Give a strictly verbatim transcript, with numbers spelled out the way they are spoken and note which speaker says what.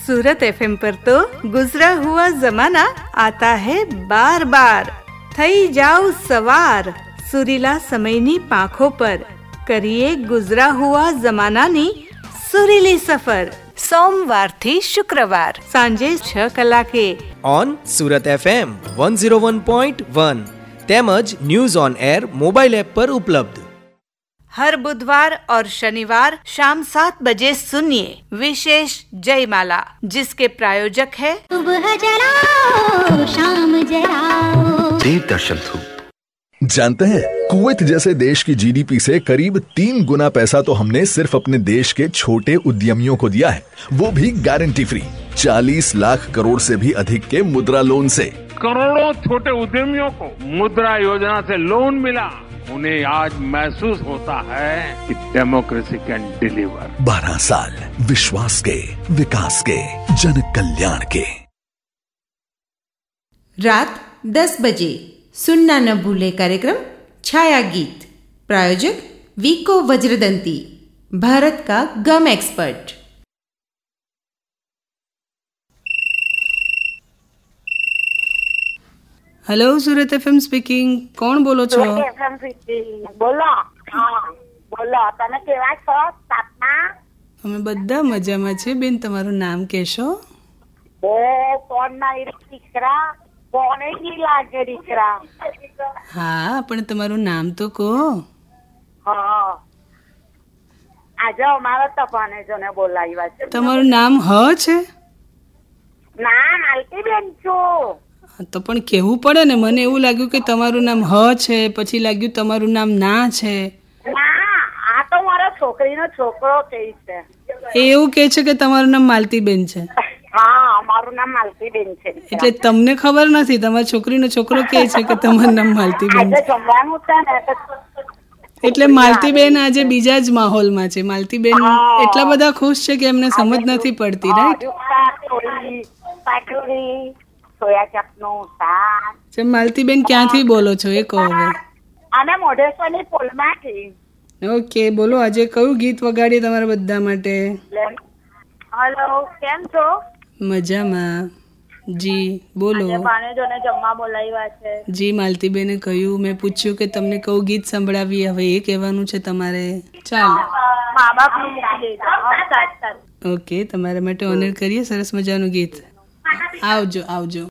Speaker 1: सूरत FM पर तो गुजरा हुआ जमाना आता है बार बार। थई जाओ सवार सुरीला समयनी पाखो पर, करिए गुजरा हुआ जमानानी सुरीली सफर। सोमवार थी शुक्रवार सांजे छ कलाके
Speaker 2: on Surat FM one zero one point one તેમજ news on air mobile app પર ઉપલબ્ધ।
Speaker 1: हर बुधवार और शनिवार शाम सात बजे सुनिए विशेष जयमाला, जिसके प्रायोजक है
Speaker 3: सुबह जलाओ शाम जलाओ
Speaker 4: देव दर्शन थू।
Speaker 5: जानते हैं, कुवैत जैसे देश की जीडीपी से करीब तीन गुना पैसा तो हमने सिर्फ अपने देश के छोटे उद्यमियों को दिया है, वो भी गारंटी फ्री। चालीस लाख करोड़ से भी अधिक के मुद्रा लोन से
Speaker 6: करोड़ों छोटे उद्यमियों को मुद्रा योजना से लोन मिला। उन्हें आज महसूस होता है कि डेमोक्रेसी कैन डिलीवर।
Speaker 5: बारह साल विश्वास के, विकास के, जन कल्याण के।
Speaker 7: रात दस बजे सुनना न भूले कार्यक्रम छाया गीत। प्रायोजक वीको वज्रदंती, भारत का गम एक्सपर्ट।
Speaker 8: हेलो सूरत एफएम स्पीकिंग, કોણ બોલો છો?
Speaker 9: એફએમ સ્પીકિંગ બોલો. હા બોલો, તમે કેવા છો? તાપના
Speaker 8: અમે બધા મજામાં છે બેન, તમારું નામ કહેશો?
Speaker 9: બહુ ફોન ના દીકરા, ફોન જ લાગે દીકરા.
Speaker 8: હા પણ તમારું નામ તો કહો.
Speaker 9: હા આજે અમારા તપાને જોને બોલાવ્યા છે.
Speaker 8: તમારું નામ હ છે?
Speaker 9: ના, માલતીબેન છું.
Speaker 8: તો પણ કહેવું પડે ને, મને એવું લાગ્યું કે તમારું નામ હ છે, પછી લાગ્યું તમારું નામ ના છે.
Speaker 9: ના, આ તો મારા છોકરીનો છોકરો કહે છે.
Speaker 8: એ એવું કહે છે કે તમારું નામ માલતીબેન છે?
Speaker 9: હા, મારું નામ માલતીબેન છે.
Speaker 8: એટલે તમને ખબર નથી, તમારા છોકરીનો છોકરો કહે છે કે તમારું નામ માલતીબેન છે.
Speaker 9: જમવાનું છે ને
Speaker 8: એટલે માલતીબેન આજે બીજા જ માહોલમાં છે. માલતીબેન એટલા બધા ખુશ છે કે એમને સમજ નથી પડતી, રાઈટ? માલતીબેન ક્યાંથી બોલો છો એ કહો હવે.
Speaker 9: અને મોઢેશ્વરની પોલમાંથી.
Speaker 8: ઓકે, બોલો આજે કયું ગીત વગાડીએ તમારા બધા માટે?
Speaker 9: હેલો, કેમ છો?
Speaker 8: મજામાં જી, બોલો.
Speaker 9: ભાણેજોને જમવા બોલાવ્યા છે.
Speaker 8: જી, માલતીબેને કહ્યું, મેં પૂછ્યું કે તમને કયું ગીત સંભળાવીએ, હવે એ કહેવાનું છે તમારે. ચાલો,
Speaker 9: મા બાપ.
Speaker 8: ઓકે, તમારા માટે ઓનર કરીએ સરસ મજાનું ગીત. આવજો આવજો.